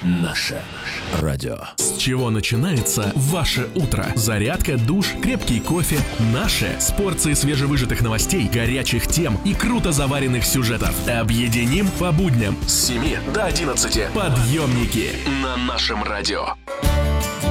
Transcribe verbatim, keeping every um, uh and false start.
Наше радио. С чего начинается ваше утро? Зарядка, душ, крепкий кофе. Наше с порцией свежевыжатых новостей, горячих тем и круто заваренных сюжетов. Объединим по будням с семи до одиннадцати. Подъемники на нашем радио.